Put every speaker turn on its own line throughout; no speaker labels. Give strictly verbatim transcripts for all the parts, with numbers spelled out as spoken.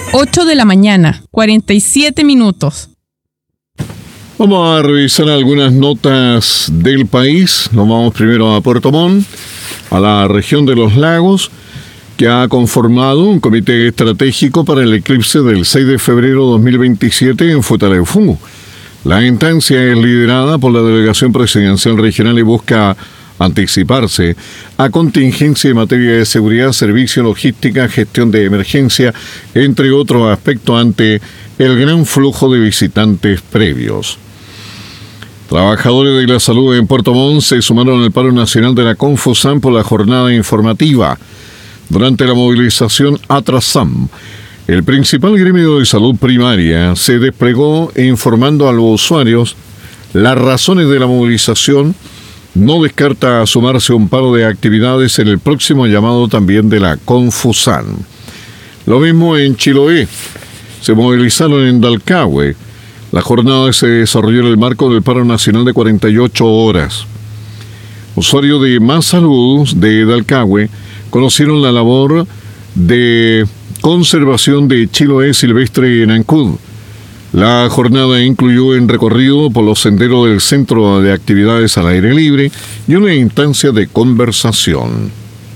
ocho de la mañana, cuarenta y siete minutos.
Vamos a revisar algunas notas del país. Nos vamos primero a Puerto Montt, a la región de los lagos, que ha conformado un comité estratégico para el eclipse del seis de febrero de dos mil veintisiete en Futaleufú. La instancia es liderada por la Delegación Presidencial Regional y busca anticiparse a contingencia en materia de seguridad, servicio, logística, gestión de emergencia, entre otros aspectos ante el gran flujo de visitantes previos. Trabajadores de la salud en Puerto Montt se sumaron al paro nacional de la Confusan por la jornada informativa. Durante la movilización Atrasam, el principal gremio de salud primaria se desplegó informando a los usuarios las razones de la movilización. No descarta sumarse a un paro de actividades en el próximo llamado también de la Confusan. Lo mismo en Chiloé. Se movilizaron en Dalcahue. La jornada se desarrolló en el marco del paro nacional de cuarenta y ocho horas. Usuarios de Más Salud de Dalcahue conocieron la labor de conservación de Chiloé silvestre en Ancud. La jornada incluyó un recorrido por los senderos del Centro de Actividades al Aire Libre y una instancia de conversación.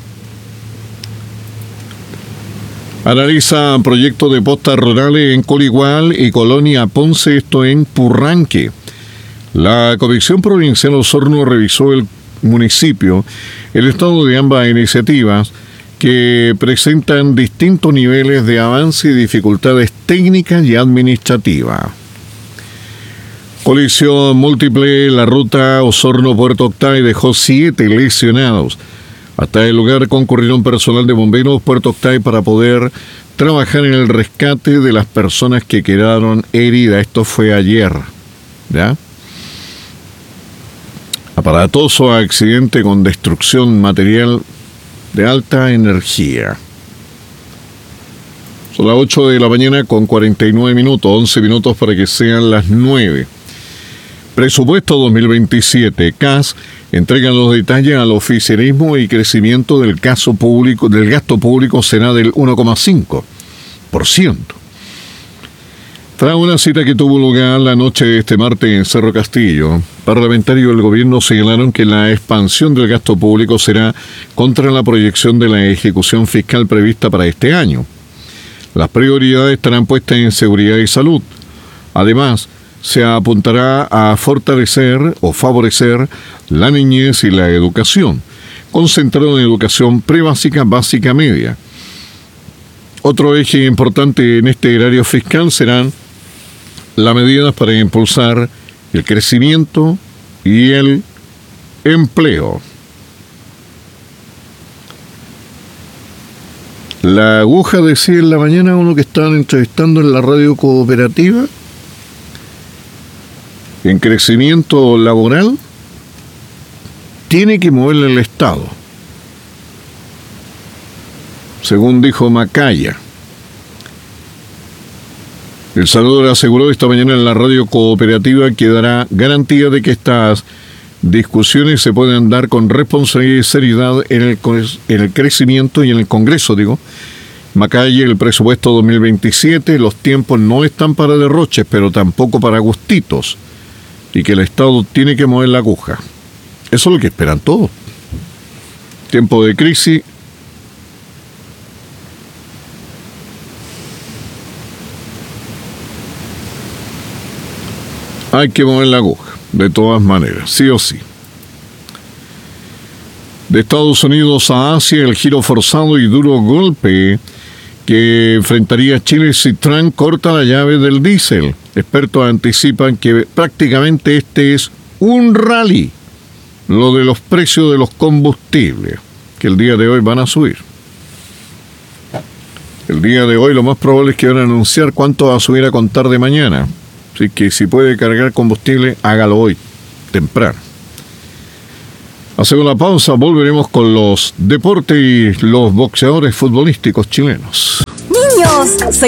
Analiza proyectos de postas rurales en Coligual y Colonia Ponce, esto en Purranque. La Comisión Provincial Osorno revisó el municipio, el estado de ambas iniciativas, que presentan distintos niveles de avance y dificultades técnicas y administrativas. Colisión múltiple en la ruta Osorno-Puerto Octay dejó siete lesionados. Hasta el lugar concurrieron personal de bomberos Puerto Octay para poder trabajar en el rescate de las personas que quedaron heridas. Esto fue ayer, ¿ya? Aparatoso accidente con destrucción material de alta energía. Son las ocho de la mañana con cuarenta y nueve minutos, once minutos para que sean las nueve. Presupuesto dos mil veintisiete. C A S entrega los detalles al oficialismo y crecimiento del gasto público, del gasto público será del uno coma cinco por ciento. Tras una cita que tuvo lugar la noche de este martes en Cerro Castillo, parlamentarios del gobierno señalaron que la expansión del gasto público será contra la proyección de la ejecución fiscal prevista para este año. Las prioridades estarán puestas en seguridad y salud. Además, se apuntará a fortalecer o favorecer la niñez y la educación, concentrado en educación prebásica, básica, media. Otro eje importante en este erario fiscal serán las medidas para impulsar el crecimiento y el empleo. La aguja decía en la mañana uno que estaban entrevistando en la radio cooperativa, en crecimiento laboral tiene que moverle el Estado, según dijo Macaya. El senador aseguró esta mañana en la radio cooperativa que dará garantía de que estas discusiones se pueden dar con responsabilidad y seriedad en el, en el crecimiento y en el Congreso, digo. Macaya, el presupuesto dos mil veintisiete, los tiempos no están para derroches, pero tampoco para gustitos, y que el Estado tiene que mover la aguja. Eso es lo que esperan todos. Tiempo de crisis. Hay que mover la aguja, de todas maneras, sí o sí. De Estados Unidos a Asia, el giro forzado y duro golpe que enfrentaría Chile si Trump corta la llave del diésel. Expertos anticipan que prácticamente este es un rally, lo de los precios de los combustibles, que el día de hoy van a subir. El día de hoy lo más probable es que van a anunciar cuánto va a subir a contar de mañana. Así que si puede cargar combustible, hágalo hoy, temprano. Hacemos la pausa, volveremos con los deportes y los boxeadores futbolísticos chilenos.
Niños, soy